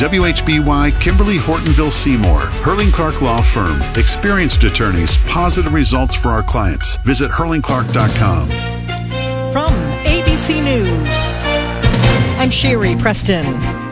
WHBY Kimberly Hortonville Seymour, Hurling Clark Law Firm. Experienced attorneys, positive results for our clients. Visit hurlingclark.com. From ABC News, I'm Sherry Preston.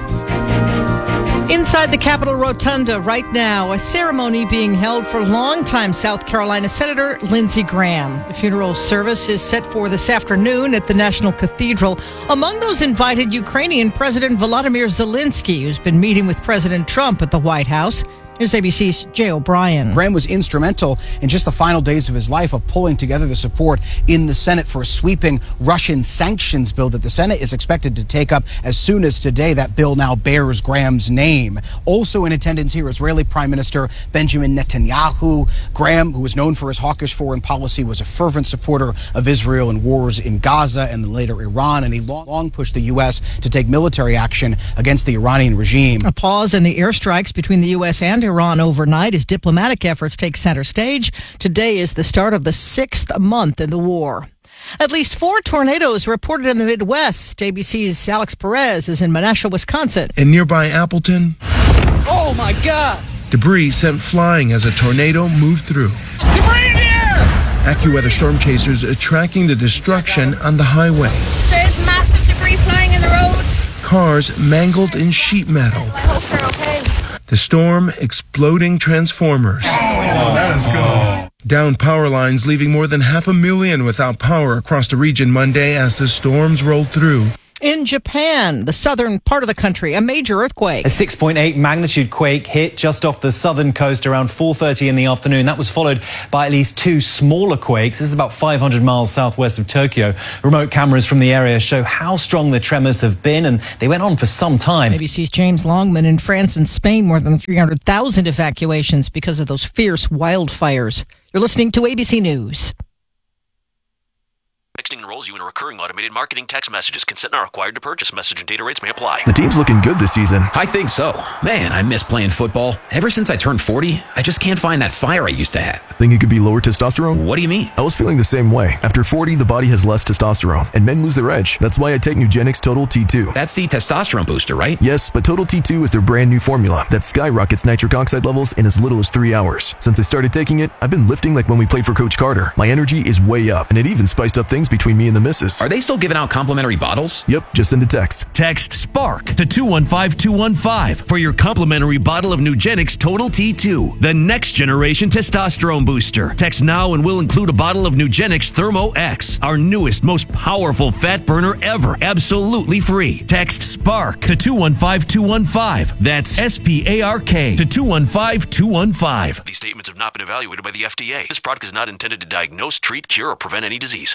Inside the Capitol Rotunda right now, a ceremony being held for longtime South Carolina Senator Lindsey Graham. The funeral service is set for this afternoon at the National Cathedral. Among those invited, Ukrainian President Volodymyr Zelensky, who's been meeting with President Trump at the White House. Here's ABC's Jay O'Brien. Graham was instrumental in just the final days of his life of pulling together the support in the Senate for a sweeping Russian sanctions bill that the Senate is expected to take up as soon as today. That bill now bears Graham's name. Also in attendance here, Israeli Prime Minister Benjamin Netanyahu. Graham, who was known for his hawkish foreign policy, was a fervent supporter of Israel in wars in Gaza and then later Iran, and he long pushed the U.S. to take military action against the Iranian regime. A pause in the airstrikes between the U.S. and Iran overnight as diplomatic efforts take center stage. Today is the start of the 6th month in the war. At least 4 tornadoes reported in the Midwest. ABC's Alex Perez is in Menasha, Wisconsin. In nearby Appleton, Oh, my God. debris sent flying as a tornado moved through. Debris in the air! AccuWeather storm chasers are tracking the destruction on the highway. There's massive debris flying in the road. Cars mangled in sheet metal. I hope they're okay. The storm exploding transformers. That is good. Down power lines, leaving more than 500,000 without power across the region Monday as the storms rolled through. In Japan, the southern part of the country, a major earthquake. A 6.8 magnitude quake hit just off the southern coast around 4:30 in the afternoon. That was followed by at least 2 smaller quakes. This is about 500 miles southwest of Tokyo. Remote cameras from the area show how strong the tremors have been, and they went on for some time. ABC's James Longman. In France and Spain, more than 300,000 evacuations because of those fierce wildfires. You're listening to ABC News. Texting enrolls you in a recurring automated marketing text messages. Consent not required to purchase. Message and data rates may apply. The team's looking good this season. I think so. Man, I miss playing football. Ever since I turned 40, I just can't find that fire I used to have. Think it could be lower testosterone? What do you mean? I was feeling the same way. After 40, the body has less testosterone, and men lose their edge. That's why I take Nugenix Total T2. That's the testosterone booster, right? Yes, but Total T2 is their brand new formula that skyrockets nitric oxide levels in as little as 3 hours. Since I started taking it, I've been lifting like when we played for Coach Carter. My energy is way up, and it even spiced up things between me and the missus. Are they still giving out complimentary bottles? Yep, just send a text. Text SPARK to 215-215 for your complimentary bottle of Nugenix Total T2, the next generation testosterone booster. Text now and we'll include a bottle of Nugenix Thermo X, our newest, most powerful fat burner ever, absolutely free. Text SPARK to 215-215. That's SPARK to 215-215. These statements have not been evaluated by the FDA. This product is not intended to diagnose, treat, cure, or prevent any disease.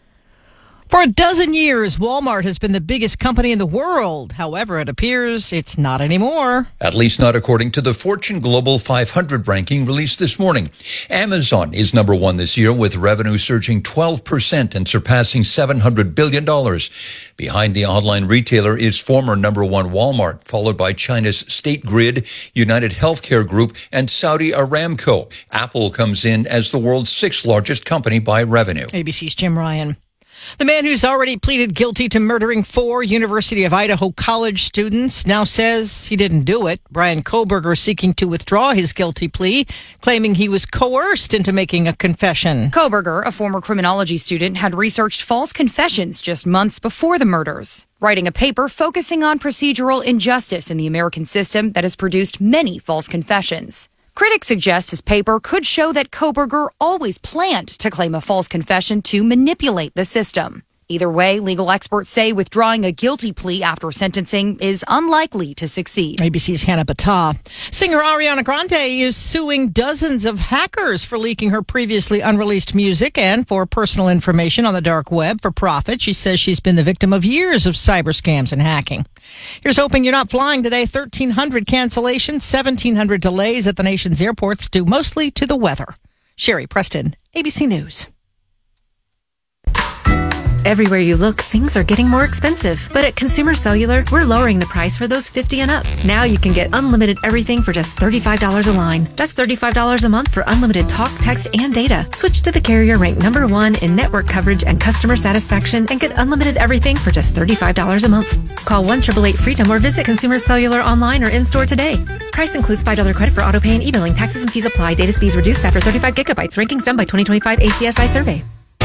For a dozen years, Walmart has been the biggest company in the world. However, it appears it's not anymore. At least not according to the Fortune Global 500 ranking released this morning. Amazon is number 1 this year, with revenue surging 12% and surpassing $700 billion. Behind the online retailer is former number 1 Walmart, followed by China's State Grid, United Healthcare Group, and Saudi Aramco. Apple comes in as the world's 6th largest company by revenue. ABC's Jim Ryan. The man who's already pleaded guilty to murdering 4 University of Idaho college students now says he didn't do it. Brian Kohberger seeking to withdraw his guilty plea, claiming he was coerced into making a confession. Kohberger, a former criminology student, had researched false confessions just months before the murders, writing a paper focusing on procedural injustice in the American system that has produced many false confessions. Critics suggest his paper could show that Kohberger always planned to claim a false confession to manipulate the system. Either way, legal experts say withdrawing a guilty plea after sentencing is unlikely to succeed. ABC's Hannah Battah. Singer Ariana Grande is suing dozens of hackers for leaking her previously unreleased music and for personal information on the dark web for profit. She says she's been the victim of years of cyber scams and hacking. Here's hoping you're not flying today. 1,300 cancellations, 1,700 delays at the nation's airports due mostly to the weather. Sherry Preston, ABC News. Everywhere you look, things are getting more expensive. But at Consumer Cellular, we're lowering the price for those 50 and up. Now you can get unlimited everything for just $35 a line. That's $35 a month for unlimited talk, text, and data. Switch to the carrier ranked #1 in network coverage and customer satisfaction and get unlimited everything for just $35 a month. Call 1-888-FREEDOM or visit Consumer Cellular online or in-store today. Price includes $5 credit for auto pay and e-billing. Taxes and fees apply. Data speeds reduced after 35 gigabytes. Rankings done by 2025 ACSI survey.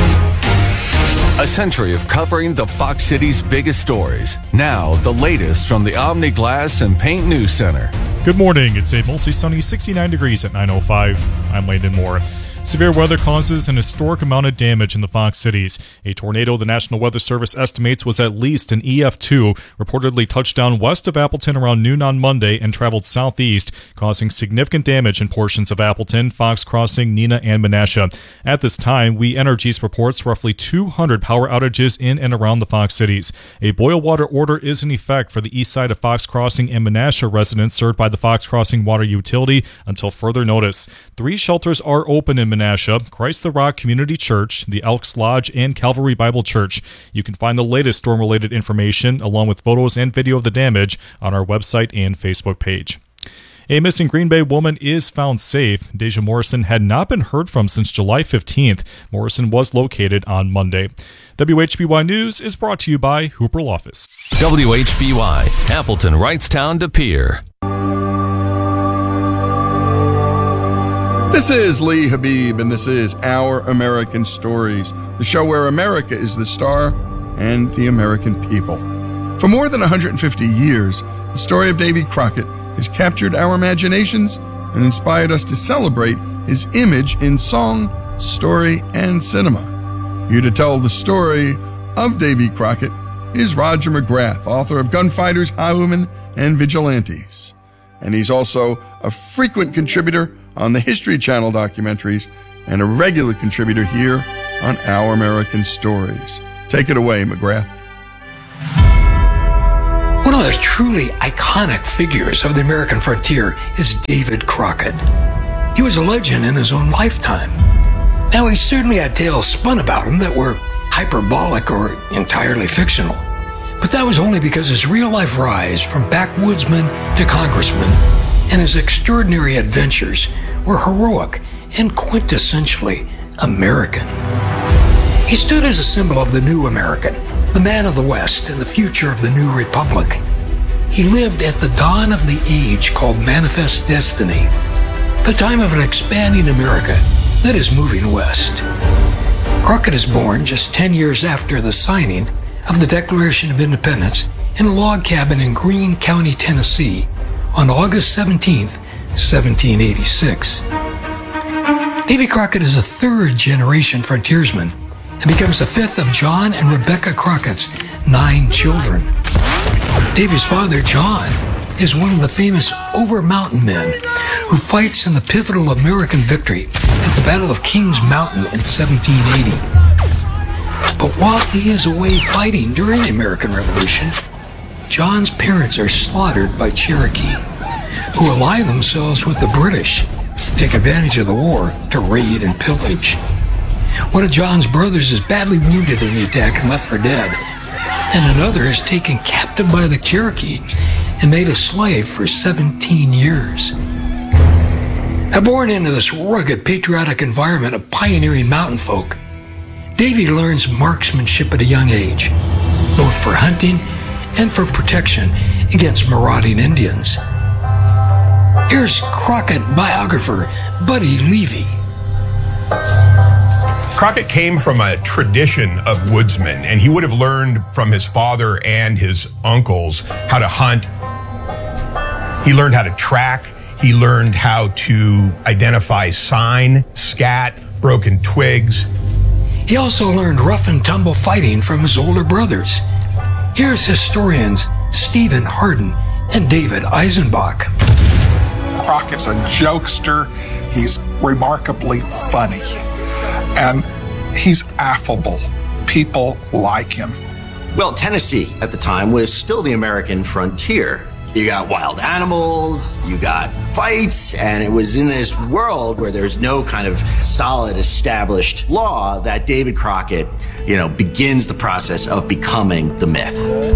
A century of covering the Fox City's biggest stories. Now, the latest from the Omni Glass and Paint News Center. Good morning. It's a mostly sunny 69 degrees at 9:05. I'm Landon Moore. Severe weather causes an historic amount of damage in the Fox Cities. A tornado the National Weather Service estimates was at least an EF2, reportedly touched down west of Appleton around noon on Monday and traveled southeast, causing significant damage in portions of Appleton, Fox Crossing, Neenah, and Menasha. At this time, We Energies reports roughly 200 power outages in and around the Fox Cities. A boil water order is in effect for the east side of Fox Crossing and Menasha residents served by the Fox Crossing Water Utility until further notice. 3 shelters are open in Menasha: Christ the Rock Community Church, the Elks Lodge, and Calvary Bible Church. You can find the latest storm-related information, along with photos and video of the damage, on our website and Facebook page. A missing Green Bay woman is found safe. Deja Morrison had not been heard from since July 15th. Morrison was located on Monday. WHBY News is brought to you by Hooper Office. WHBY, Appleton, Wrightstown, De Pere. This is Lee Habib, and this is Our American Stories, the show where America is the star and the American people. For more than 150 years, the story of Davy Crockett has captured our imaginations and inspired us to celebrate his image in song, story, and cinema. Here to tell the story of Davy Crockett is Roger McGrath, author of Gunfighters, Highwaymen, and Vigilantes. And he's also a frequent contributor on the History Channel documentaries and a regular contributor here on Our American Stories. Take it away, McGrath. One of the truly iconic figures of the American frontier is David Crockett. He was a legend in his own lifetime. Now, he certainly had tales spun about him that were hyperbolic or entirely fictional. But that was only because his real-life rise from backwoodsman to congressman and his extraordinary adventures were heroic and quintessentially American. He stood as a symbol of the new American, the man of the West and the future of the new republic. He lived at the dawn of the age called Manifest Destiny, the time of an expanding America that is moving west. Crockett is born just 10 years after the signing of the Declaration of Independence in a log cabin in Greene County, Tennessee, on August 17th, 1786. Davy Crockett is a third-generation frontiersman and becomes the 5th of John and Rebecca Crockett's 9 children. Davy's father, John, is one of the famous over-mountain men who fights in the pivotal American victory at the Battle of Kings Mountain in 1780. But while he is away fighting during the American Revolution, John's parents are slaughtered by Cherokee, who ally themselves with the British, take advantage of the war to raid and pillage. One of John's brothers is badly wounded in the attack and left for dead, and another is taken captive by the Cherokee and made a slave for 17 years. Now, born into this rugged, patriotic environment of pioneering mountain folk, Davy learns marksmanship at a young age, both for hunting and for protection against marauding Indians. Here's Crockett biographer Buddy Levy. Crockett came from a tradition of woodsmen, and he would have learned from his father and his uncles how to hunt. He learned how to track. He learned how to identify sign, scat, broken twigs. He also learned rough and tumble fighting from his older brothers. Here's historians Stephen Hardin and David Eisenbach. Crockett's a jokester. He's remarkably funny. And he's affable. People like him. Well, Tennessee at the time was still the American frontier. You got wild animals, you got fights, and it was in this world where there's no kind of solid established law that David Crockett, begins the process of becoming the myth.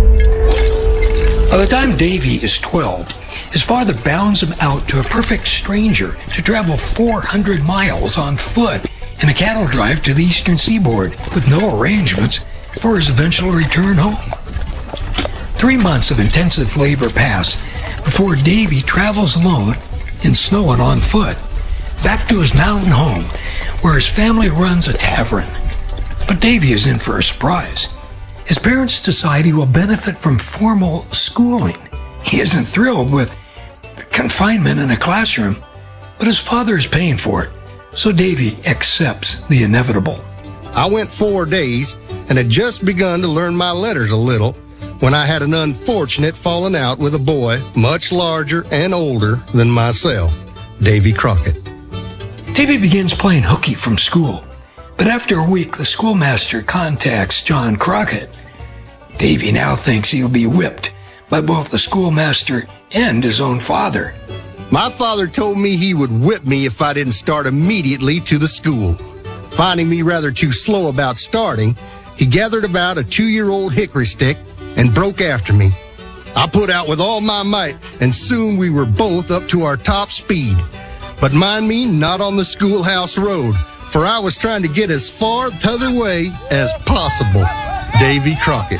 By the time Davy is 12, his father bounds him out to a perfect stranger to travel 400 miles on foot in a cattle drive to the eastern seaboard with no arrangements for his eventual return home. 3 months of intensive labor pass before Davy travels alone in snow and on foot back to his mountain home where his family runs a tavern. But Davy is in for a surprise. His parents decide he will benefit from formal schooling. He isn't thrilled with confinement in a classroom, but his father is paying for it, so Davy accepts the inevitable. I went 4 days and had just begun to learn my letters a little when I had an unfortunate falling out with a boy much larger and older than myself, Davy Crockett. Davy begins playing hooky from school, but after a week, the schoolmaster contacts John Crockett. Davy now thinks he'll be whipped by both the schoolmaster and his own father. My father told me he would whip me if I didn't start immediately to the school. Finding me rather too slow about starting, he gathered about a 2-year-old hickory stick and broke after me. I put out with all my might, and soon we were both up to our top speed. But mind me, not on the schoolhouse road, for I was trying to get as far t'other way as possible. Davy Crockett,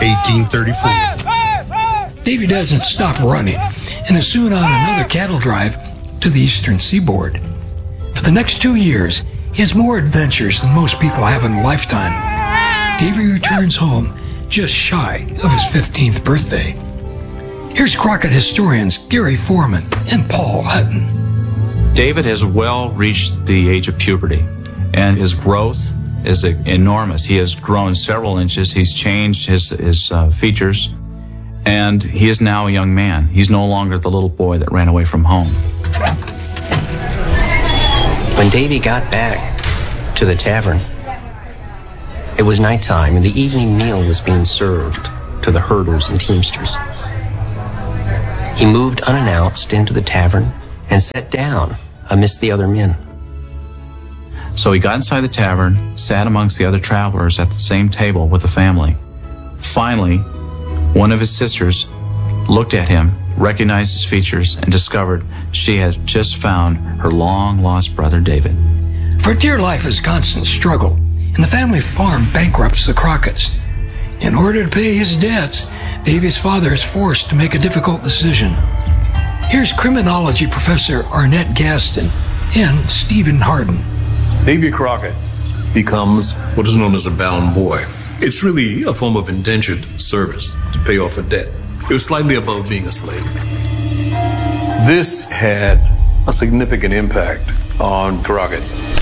1834. Davy doesn't stop running and is soon on another cattle drive to the eastern seaboard. For the next 2 years, he has more adventures than most people have in a lifetime. Davy returns home just shy of his 15th birthday. Here's Crockett historians Gary Foreman and Paul Hutton. David has well reached the age of puberty, and his growth is enormous. He has grown several inches. He's changed his features, and he is now a young man. He's no longer the little boy that ran away from home. When Davy got back to the tavern, it was nighttime and the evening meal was being served to the herders and teamsters. He moved unannounced into the tavern and sat down amidst the other men. So he got inside the tavern, sat amongst the other travelers at the same table with the family. Finally, one of his sisters looked at him, recognized his features, and discovered she had just found her long-lost brother David. Frontier life is a constant struggle, and the family farm bankrupts the Crockett's. In order to pay his debts, Davy's father is forced to make a difficult decision. Here's criminology professor Arnett Gaston and Stephen Harden. Davy Crockett becomes what is known as a bound boy. It's really a form of indentured service to pay off a debt. It was slightly above being a slave. This had a significant impact on Crockett.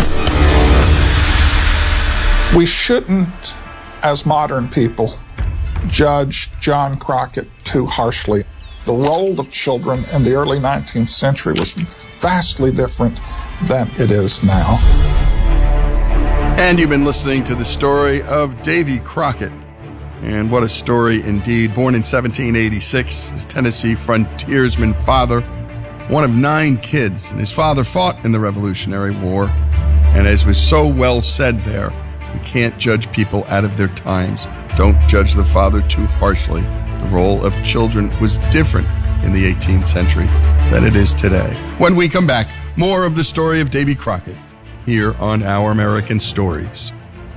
We shouldn't, as modern people, judge John Crockett too harshly. The role of children in the early 19th century was vastly different than it is now. And you've been listening to the story of Davy Crockett. And what a story indeed. Born in 1786, his Tennessee frontiersman father, one of 9 kids, and his father fought in the Revolutionary War. And as was so well said there, we can't judge people out of their times. Don't judge the father too harshly. The role of children was different in the 18th century than it is today. When we come back, more of the story of Davy Crockett here on Our American Stories.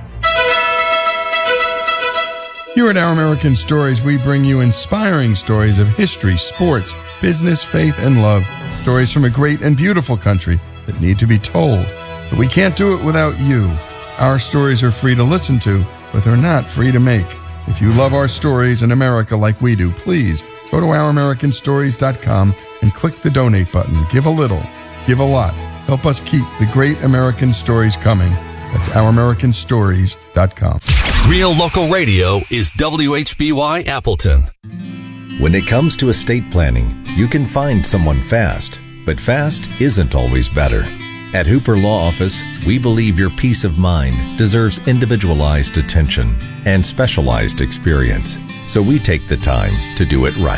Here at Our American Stories, we bring you inspiring stories of history, sports, business, faith, and love. Stories from a great and beautiful country that need to be told. But we can't do it without you. Our stories are free to listen to, but they're not free to make. If you love our stories in America like we do, please go to ouramericanstories.com and click the donate button. Give a little, give a lot. Help us keep the great American stories coming. That's ouramericanstories.com. Real local radio is WHBY Appleton. When it comes to estate planning, you can find someone fast, but fast isn't always better. At Hooper Law Office, we believe your peace of mind deserves individualized attention and specialized experience, so we take the time to do it right.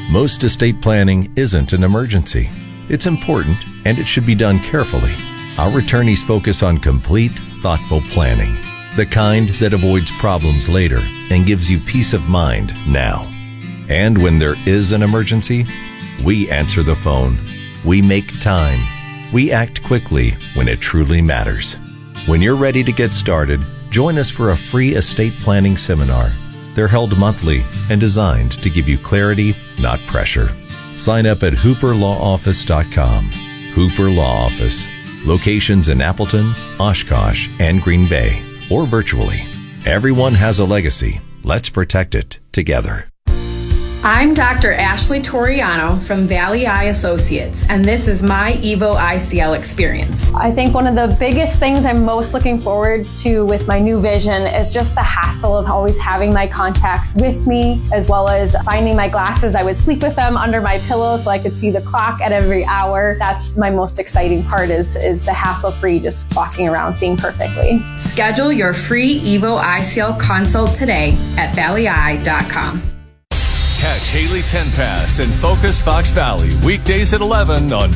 Most estate planning isn't an emergency. It's important, and it should be done carefully. Our attorneys focus on complete, thoughtful planning, the kind that avoids problems later and gives you peace of mind now. And when there is an emergency, we answer the phone. We make time. We act quickly when it truly matters. When you're ready to get started, join us for a free estate planning seminar. They're held monthly and designed to give you clarity, not pressure. Sign up at hooperlawoffice.com. Hooper Law Office. Locations in Appleton, Oshkosh, and Green Bay, or virtually. Everyone has a legacy. Let's protect it together. I'm Dr. Ashley Toriano from Valley Eye Associates, and this is my Evo ICL experience. I think one of the biggest things I'm most looking forward to with my new vision is just the hassle of always having my contacts with me, as well as finding my glasses. I would sleep with them under my pillow so I could see the clock at every hour. That's my most exciting part is the hassle-free, just walking around seeing perfectly. Schedule your free Evo ICL consult today at valleyeye.com. Catch Haley Tenpass and Focus Fox Valley weekdays at 11 on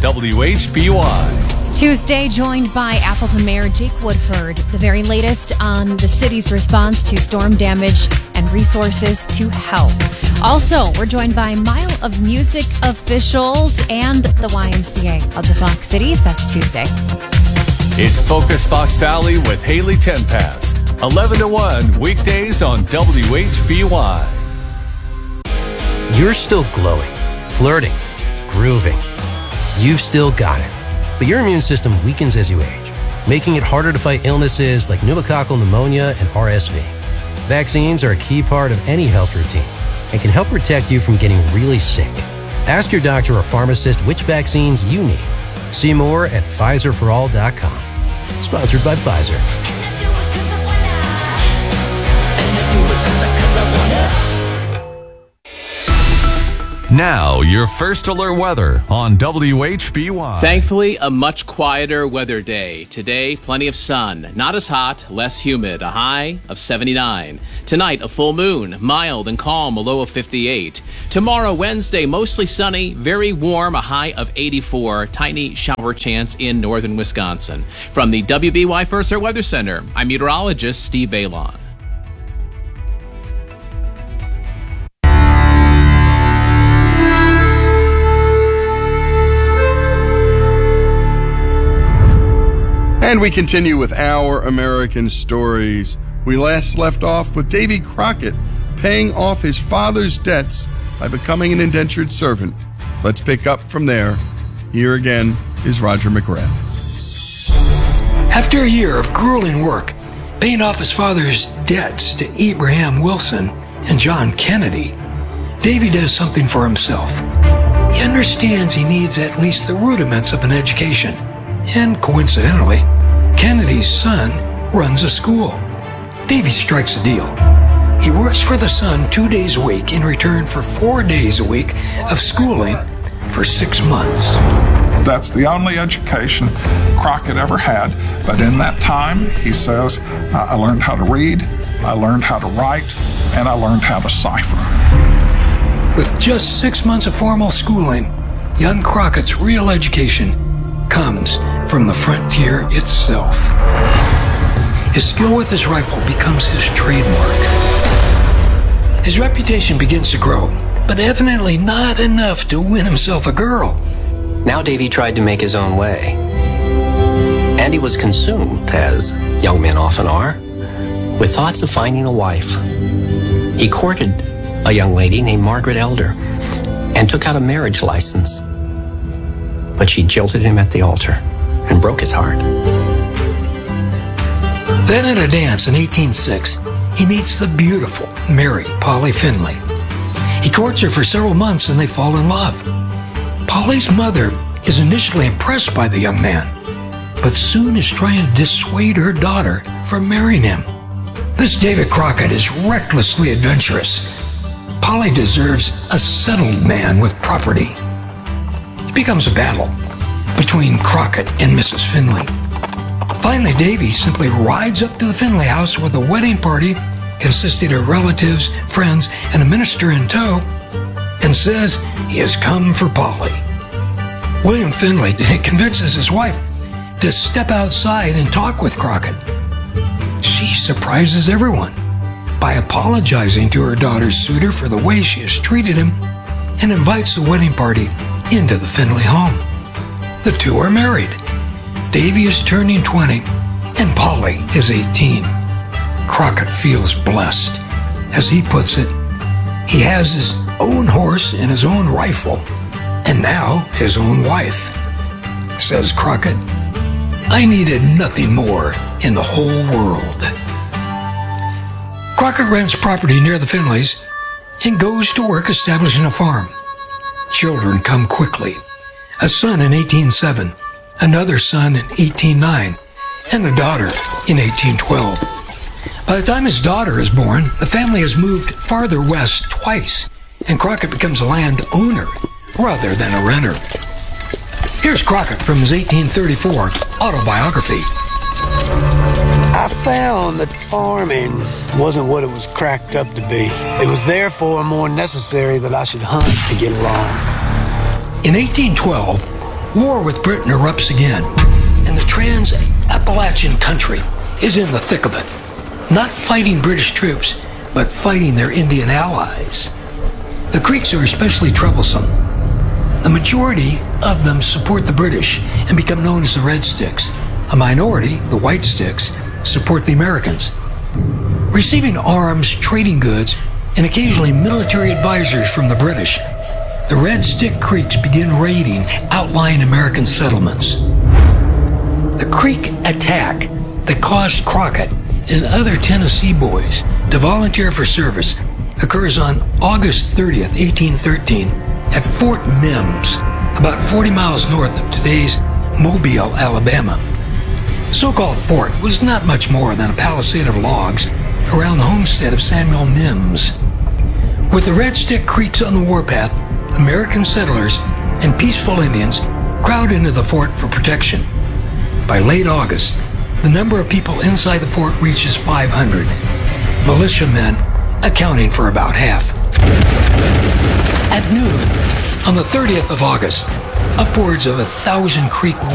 WHBY. Tuesday, joined by Appleton Mayor Jake Woodford. The very latest on the city's response to storm damage and resources to help. Also, we're joined by Mile of Music officials and the YMCA of the Fox Cities. That's Tuesday. It's Focus Fox Valley with Haley Tenpass, 11 to 1 weekdays on WHBY. You're still glowing, flirting, grooving. You've still got it. But your immune system weakens as you age, making it harder to fight illnesses like pneumococcal pneumonia and RSV. Vaccines are a key part of any health routine and can help protect you from getting really sick. Ask your doctor or pharmacist which vaccines you need. See more at PfizerForAll.com. Sponsored by Pfizer. Now, your first alert weather on WHBY. Thankfully, a much quieter weather day. Today, plenty of sun. Not as hot, less humid. A high of 79. Tonight, a full moon. Mild and calm, a low of 58. Tomorrow, Wednesday, mostly sunny, very warm, a high of 84. Tiny shower chance in northern Wisconsin. From the WBY First Alert Weather Center, I'm meteorologist Steve Bailon. And we continue with Our American Stories. We last left off with Davy Crockett paying off his father's debts by becoming an indentured servant. Let's pick up from there. Here again is Roger McGrath. After a year of grueling work, paying off his father's debts to Abraham Wilson and John Kennedy, Davy does something for himself. He understands he needs at least the rudiments of an education. And coincidentally, Kennedy's son runs a school. Davy strikes a deal. He works for the son 2 days a week in return for 4 days a week of schooling for 6 months. That's the only education Crockett ever had. But in that time, he says, I learned how to read, I learned how to write, and I learned how to cipher. With just 6 months of formal schooling, young Crockett's real education comes from the frontier itself. His skill with his rifle becomes his trademark. His reputation begins to grow, but evidently not enough to win himself a girl. Now Davy tried to make his own way. And he was consumed, as young men often are, with thoughts of finding a wife. He courted a young lady named Margaret Elder and took out a marriage license. But she jilted him at the altar and broke his heart. Then at a dance in 1806, he meets the beautiful Mary Polly Finley. He courts her for several months and they fall in love. Polly's mother is initially impressed by the young man, but soon is trying to dissuade her daughter from marrying him. This David Crockett is recklessly adventurous. Polly deserves a settled man with property. It becomes a battle between Crockett and Mrs. Finley. Finally, Davy simply rides up to the Finley house with a wedding party consisting of relatives, friends, and a minister in tow, and says he has come for Polly. William Finley convinces his wife to step outside and talk with Crockett. She surprises everyone by apologizing to her daughter's suitor for the way she has treated him and invites the wedding party into the Finley home. The two are married. Davy is turning 20 and Polly is 18. Crockett feels blessed. As he puts it, he has his own horse and his own rifle, and now his own wife. Says Crockett, I needed nothing more in the whole world. Crockett rents property near the Finleys and goes to work establishing a farm. Children come quickly. A son in 1807, another son in 1809, and a daughter in 1812. By the time his daughter is born, the family has moved farther west twice, and Crockett becomes a landowner rather than a renter. Here's Crockett from his 1834 autobiography. I found that farming wasn't what it was cracked up to be. It was therefore more necessary that I should hunt to get along. In 1812, war with Britain erupts again, and the Trans-Appalachian country is in the thick of it. Not fighting British troops, but fighting their Indian allies. The Creeks are especially troublesome. The majority of them support the British and become known as the Red Sticks. A minority, the White Sticks, support the Americans. Receiving arms, trading goods, and occasionally military advisors from the British, the Red Stick Creeks begin raiding outlying American settlements. The Creek attack that caused Crockett and other Tennessee boys to volunteer for service occurs on August 30th, 1813, at Fort Mims, about 40 miles north of today's Mobile, Alabama. The so-called fort was not much more than a palisade of logs around the homestead of Samuel Mims. With the Red Stick Creeks on the warpath, American settlers and peaceful Indians crowd into the fort for protection. By late August, the number of people inside the fort reaches 500, militiamen accounting for about half. At noon, on the 30th of August, upwards of 1,000 Creek